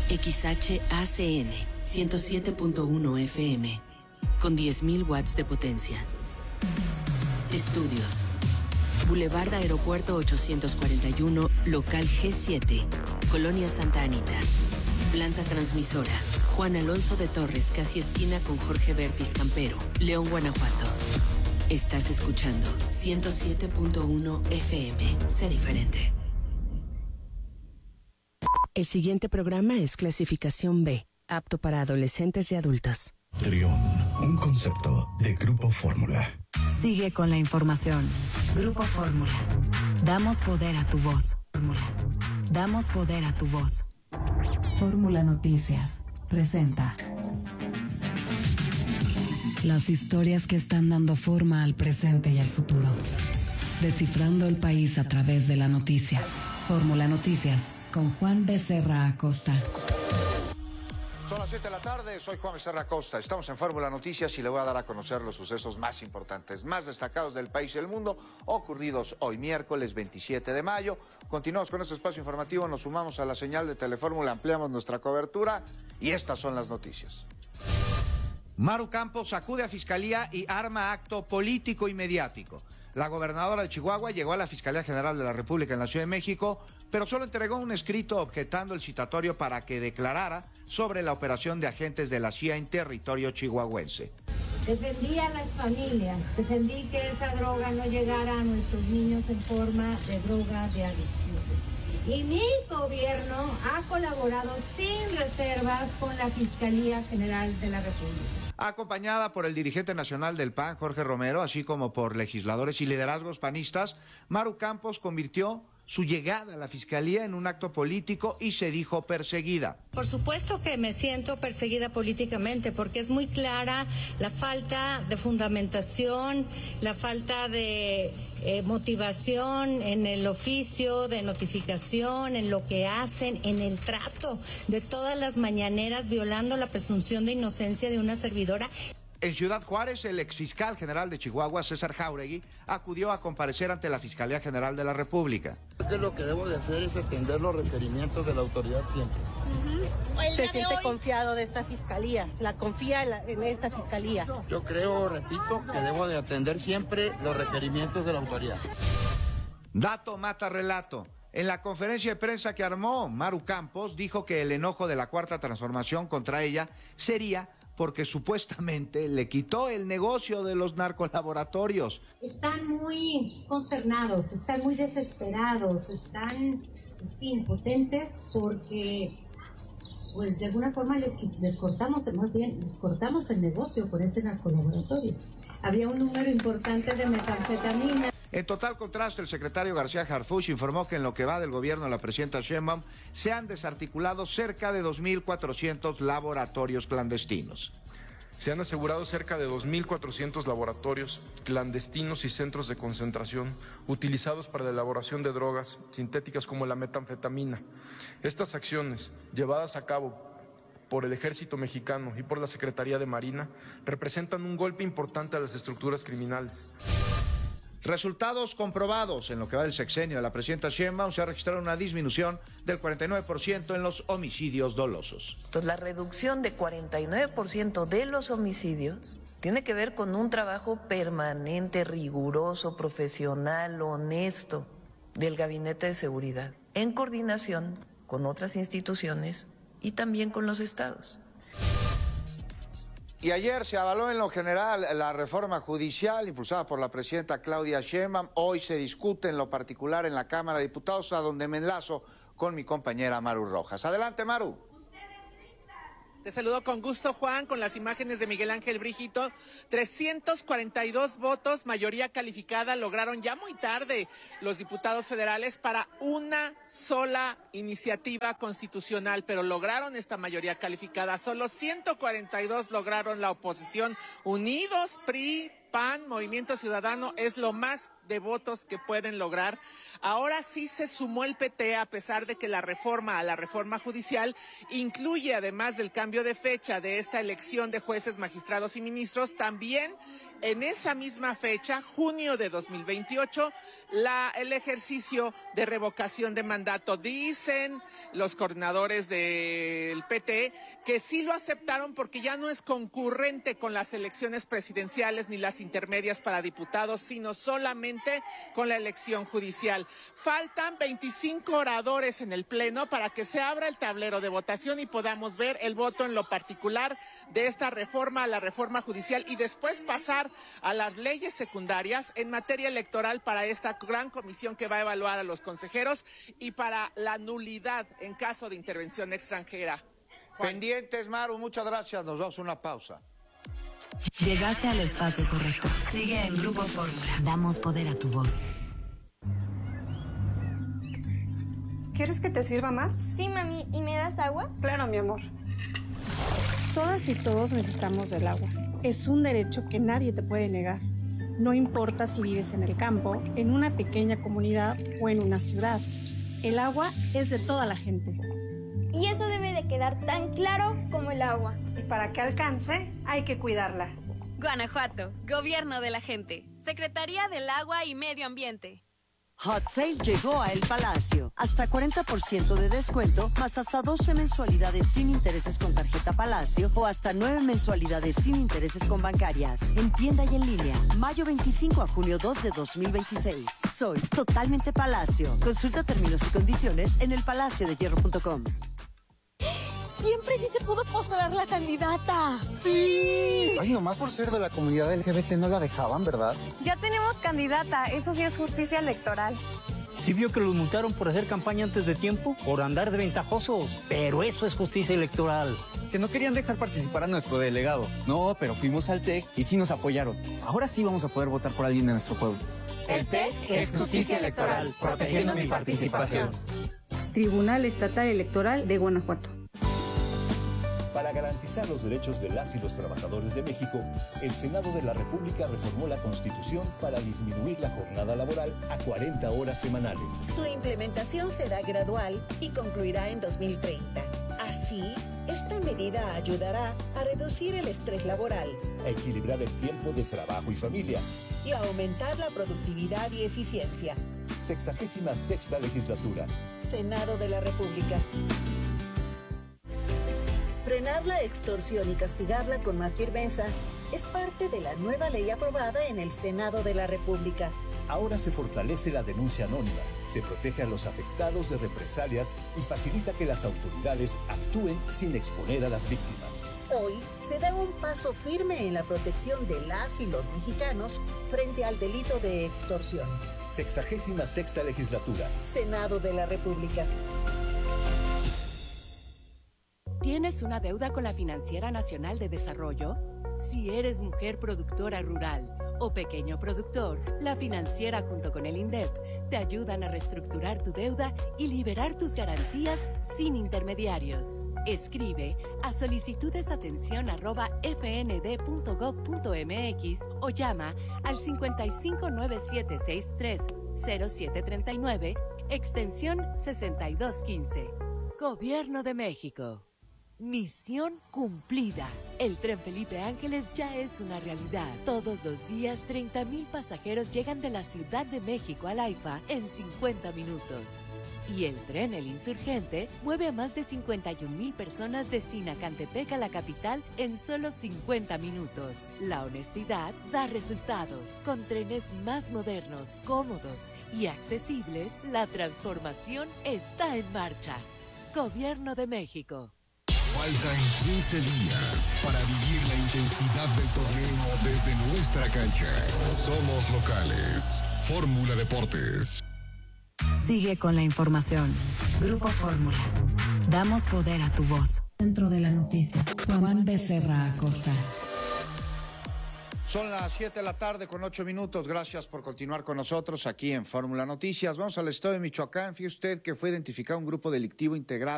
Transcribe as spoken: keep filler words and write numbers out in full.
X H A C N ciento siete punto uno F M con diez mil watts de potencia. Estudios. Boulevard Aeropuerto ochocientos cuarenta y uno, local G siete, Colonia Santa Anita. Planta transmisora. Juan Alonso de Torres, casi esquina con Jorge Bertis Campero, León, Guanajuato. Estás escuchando ciento siete punto uno F M. Sé diferente. El siguiente programa es clasificación B, apto para adolescentes y adultos. Trión, un concepto de Grupo Fórmula. Sigue con la información. Grupo Fórmula. Damos poder a tu voz. Fórmula. Damos poder a tu voz. Fórmula Noticias presenta las historias que están dando forma al presente y al futuro. Descifrando el país a través de la noticia. Fórmula Noticias con Juan Becerra Acosta. Son las siete de la tarde, soy Juan Becerra Acosta. Estamos en Fórmula Noticias y le voy a dar a conocer los sucesos más importantes, más destacados del país y del mundo, ocurridos hoy miércoles veintisiete de mayo. Continuamos con este espacio informativo, nos sumamos a la señal de Telefórmula, ampliamos nuestra cobertura y estas son las noticias. Maru Campos sacude a Fiscalía y arma acto político y mediático. La gobernadora de Chihuahua llegó a la Fiscalía General de la República en la Ciudad de México, pero solo entregó un escrito objetando el citatorio para que declarara sobre la operación de agentes de la C I A en territorio chihuahuense. Defendí a las familias, defendí que esa droga no llegara a nuestros niños en forma de droga de adicción. Y mi gobierno ha colaborado sin reservas con la Fiscalía General de la República. Acompañada por el dirigente nacional del P A N, Jorge Romero, así como por legisladores y liderazgos panistas, Maru Campos convirtió su llegada a la Fiscalía en un acto político y se dijo perseguida. Por supuesto que me siento perseguida políticamente porque es muy clara la falta de fundamentación, la falta de eh, motivación en el oficio, de notificación, en lo que hacen, en el trato de todas las mañaneras, violando la presunción de inocencia de una servidora. En Ciudad Juárez, el exfiscal general de Chihuahua, César Jáuregui, acudió a comparecer ante la Fiscalía General de la República. Que lo que debo de hacer es atender los requerimientos de la autoridad siempre. Uh-huh. ¿Se siente hoy confiado de esta fiscalía? ¿La confía en, la, en esta fiscalía? Yo creo, repito, que debo de atender siempre los requerimientos de la autoridad. Dato mata relato. En la conferencia de prensa que armó, Maru Campos dijo que el enojo de la Cuarta Transformación contra ella sería porque supuestamente le quitó el negocio de los narcolaboratorios. Están muy consternados, están muy desesperados, están sí, impotentes porque pues de alguna forma les, les cortamos, más bien, les cortamos el negocio por ese narcolaboratorio. Había un número importante de metanfetamina. En total contraste, el secretario García Harfuch informó que en lo que va del gobierno de la presidenta Sheinbaum se han desarticulado cerca de dos mil cuatrocientos laboratorios clandestinos. Se han asegurado cerca de dos mil cuatrocientos laboratorios clandestinos y centros de concentración utilizados para la elaboración de drogas sintéticas como la metanfetamina. Estas acciones, llevadas a cabo por el Ejército Mexicano y por la Secretaría de Marina, representan un golpe importante a las estructuras criminales. Resultados comprobados. En lo que va del sexenio de la presidenta Sheinbaum se ha registrado una disminución del cuarenta y nueve por ciento en los homicidios dolosos. Entonces, la reducción de cuarenta y nueve por ciento de los homicidios tiene que ver con un trabajo permanente, riguroso, profesional, honesto del Gabinete de Seguridad, en coordinación con otras instituciones y también con los estados. Y ayer se avaló en lo general la reforma judicial impulsada por la presidenta Claudia Sheinbaum. Hoy se discute en lo particular en la Cámara de Diputados, a donde me enlazo con mi compañera Maru Rojas. Adelante, Maru. Te saludo con gusto, Juan, con las imágenes de Miguel Ángel Brígido. trescientos cuarenta y dos votos, mayoría calificada, lograron ya muy tarde los diputados federales para una sola iniciativa constitucional, pero lograron esta mayoría calificada. Solo ciento cuarenta y dos lograron la oposición. Unidos, P R I, P A N, Movimiento Ciudadano, es lo más de votos que pueden lograr. Ahora sí se sumó el P T, a pesar de que la reforma a la reforma judicial incluye, además del cambio de fecha de esta elección de jueces, magistrados y ministros, también en esa misma fecha, junio de dos mil veintiocho, la, el ejercicio de revocación de mandato. Dicen los coordinadores del P T que sí lo aceptaron porque ya no es concurrente con las elecciones presidenciales ni las intermedias para diputados, sino solamente con la elección judicial. Faltan veinticinco oradores en el Pleno para que se abra el tablero de votación y podamos ver el voto en lo particular de esta reforma a la reforma judicial y después pasar a las leyes secundarias en materia electoral para esta gran comisión que va a evaluar a los consejeros y para la nulidad en caso de intervención extranjera. Juan. Pendientes, Maru, muchas gracias. Nos vamos a una pausa. Llegaste al espacio correcto. Sigue en Grupo Fórmula. Damos poder a tu voz. ¿Quieres que te sirva más? Sí, mami. ¿Y me das agua? Claro, mi amor. Todas y todos necesitamos del agua. Es un derecho que nadie te puede negar. No importa si vives en el campo, en una pequeña comunidad o en una ciudad. El agua es de toda la gente. Y eso debe de quedar tan claro como el agua. Y para que alcance, hay que cuidarla. Guanajuato, Gobierno de la Gente, Secretaría del Agua y Medio Ambiente. Hot Sale llegó a El Palacio. Hasta cuarenta por ciento de descuento, más hasta doce mensualidades sin intereses con tarjeta Palacio o hasta nueve mensualidades sin intereses con bancarias. En tienda y en línea. Mayo veinticinco a junio dos de dos mil veintiséis. Soy totalmente Palacio. Consulta términos y condiciones en el palacio de hierro punto com. Siempre sí se pudo postular la candidata. ¡Sí! Ay, nomás por ser de la comunidad L G B T no la dejaban, ¿verdad? Ya tenemos candidata, eso sí es justicia electoral. Sí vio que los multaron por hacer campaña antes de tiempo, por andar de ventajosos, pero eso es justicia electoral. Que no querían dejar participar a nuestro delegado. No, pero fuimos al T E C y sí nos apoyaron. Ahora sí vamos a poder votar por alguien de nuestro pueblo. El T E C es justicia electoral, protegiendo mi participación. Tribunal Estatal Electoral de Guanajuato. Para garantizar los derechos de las y los trabajadores de México, el Senado de la República reformó la Constitución para disminuir la jornada laboral a cuarenta horas semanales. Su implementación será gradual y concluirá en dos mil treinta. Así, esta medida ayudará a reducir el estrés laboral, a equilibrar el tiempo de trabajo y familia y a aumentar la productividad y eficiencia. Sexagésima sexta legislatura. Senado de la República. Frenar la extorsión y castigarla con más firmeza es parte de la nueva ley aprobada en el Senado de la República. Ahora se fortalece la denuncia anónima, se protege a los afectados de represalias y facilita que las autoridades actúen sin exponer a las víctimas. Hoy se da un paso firme en la protección de las y los mexicanos frente al delito de extorsión. Sexagésima sexta legislatura. Senado de la República. ¿Tienes una deuda con la Financiera Nacional de Desarrollo? Si eres mujer productora rural o pequeño productor, la Financiera junto con el INDEP te ayudan a reestructurar tu deuda y liberar tus garantías sin intermediarios. Escribe a solicitudesatención arroba f n d punto gov punto m x o llama al cincuenta y cinco nueve siete seis tres cero siete treinta y nueve, extensión sesenta y dos quince. Gobierno de México. Misión cumplida. El Tren Felipe Ángeles ya es una realidad. Todos los días, treinta mil pasajeros llegan de la Ciudad de México al AIFA en cincuenta minutos. Y el tren El Insurgente mueve a más de cincuenta y un mil personas de Sinacantepec a la capital en solo cincuenta minutos. La honestidad da resultados. Con trenes más modernos, cómodos y accesibles, la transformación está en marcha. Gobierno de México. Faltan quince días para vivir la intensidad del torneo desde nuestra cancha. Somos locales. Fórmula Deportes. Sigue con la información. Grupo Fórmula. Damos poder a tu voz. Dentro de la noticia, Juan Becerra Acosta. Son las siete de la tarde con ocho minutos. Gracias por continuar con nosotros aquí en Fórmula Noticias. Vamos al estado de Michoacán. Fíjese usted que fue identificado un grupo delictivo integrado